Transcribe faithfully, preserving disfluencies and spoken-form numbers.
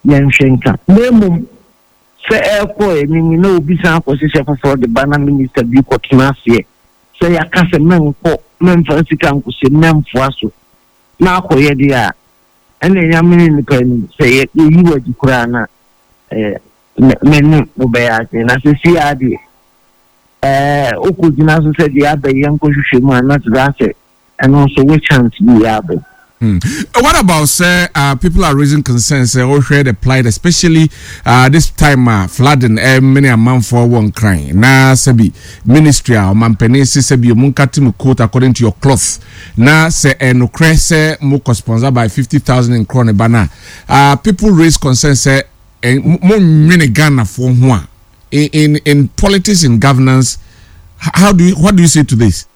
yɛnhwenka memum sɛ ɛkɔ enimi na obi san akɔhyehyɛ for the banana minister bi kɔtena aseɛ sɛ yɛaka sɛ menkɔ memfa sika nkɔhyɛ memfoa so na akɔyɛ de a ɛna nyamene nipa ni sɛ yɛyi wadi koraa na eh menu obɛyɛ na sɛ si ade eh okɔgyina so sɛ de abɛyɛ nkɔhwehwɛ mu a na tse and also which chance we have. Hmm. What about say uh, people are raising concerns uh, or share the plight, especially uh, this time uh, flooding uh, many a man for one crying. Na sebi ministry or mampenesi sebi munkati mukot according to your cloth. Na se no crese muko sponsored by fifty thousand in krone bana. Uh, people raise concerns say mo many Ghana for one in in politics and governance. How do you what do you say to this?